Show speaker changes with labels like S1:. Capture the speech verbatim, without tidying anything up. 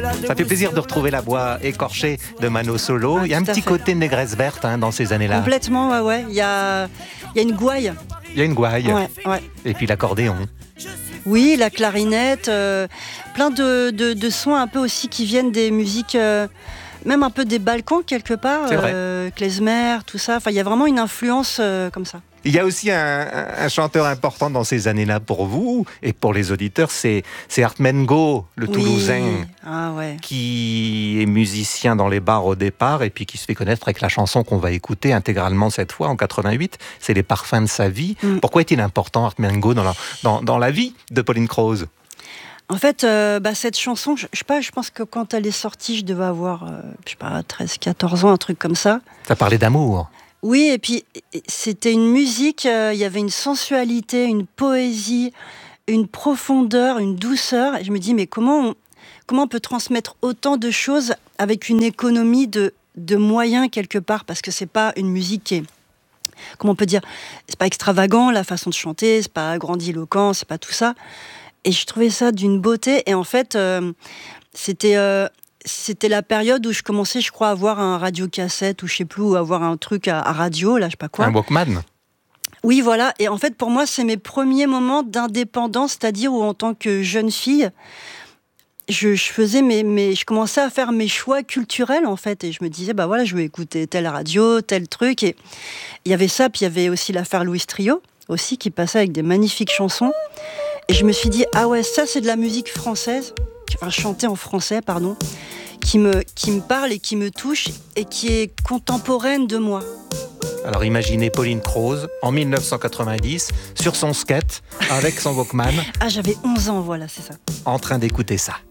S1: Ça fait plaisir de retrouver la voix écorchée de Mano Solo.
S2: Ah,
S1: il y a un petit côté Négresse verte hein, dans ces années-là.
S2: Complètement, ouais, ouais. Il y a, il y a une gouaille.
S1: Il y a une gouaille.
S2: Ouais, ouais.
S1: Et puis l'accordéon.
S2: Oui, la clarinette, euh, plein de, de, de sons un peu aussi qui viennent des musiques, euh, même un peu des Balkans quelque part, euh, klezmer, tout ça. Enfin, il y a vraiment une influence euh, comme ça.
S1: Il y a aussi un, un chanteur important dans ces années-là pour vous et pour les auditeurs, c'est, c'est Art Mengo, le
S2: Oui.
S1: Toulousain,
S2: Ah, ouais.
S1: qui est musicien dans les bars au départ et puis qui se fait connaître avec la chanson qu'on va écouter intégralement cette fois en quatre-vingt-huit, c'est Les parfums de sa vie. Mm. Pourquoi est-il important, Art Mengo, dans la, dans, dans la vie de Pauline Croze ?
S2: En fait, euh, bah, cette chanson, je, je sais pas, je pense que quand elle est sortie, je devais avoir, euh, je sais pas, treize, quatorze ans, un truc comme ça.
S1: Ça parlait d'amour.
S2: Oui, et puis c'était une musique, euh, il y avait une sensualité, une poésie, une profondeur, une douceur. Et je me dis, mais comment on, comment on peut transmettre autant de choses avec une économie de, de moyens quelque part ? Parce que c'est pas une musique qui est, comment on peut dire, c'est pas extravagant la façon de chanter, c'est pas grandiloquent, c'est pas tout ça. Et je trouvais ça d'une beauté. Et en fait, euh, c'était... Euh, C'était la période où je commençais, je crois, à avoir un radiocassette ou je sais plus, ou avoir un truc à, à radio, là, je sais pas quoi.
S1: Un Walkman.
S2: Oui, voilà. Et en fait, pour moi, c'est mes premiers moments d'indépendance, c'est-à-dire où, en tant que jeune fille, je, je faisais mes, mes, je commençais à faire mes choix culturels, en fait. Et je me disais, bah voilà, je vais écouter telle radio, tel truc. Et il y avait ça, puis il y avait aussi l'affaire Louis Trio, aussi, qui passait avec des magnifiques chansons. Et je me suis dit, ah ouais, ça, c'est de la musique française. Enfin, chantée en français, pardon, qui me, qui me parle et qui me touche et qui est contemporaine de moi.
S1: Alors imaginez Pauline Croze en dix-neuf cent quatre-vingt-dix sur son skate avec son Walkman.
S2: Ah, j'avais onze ans, voilà, c'est ça.
S1: En train d'écouter ça.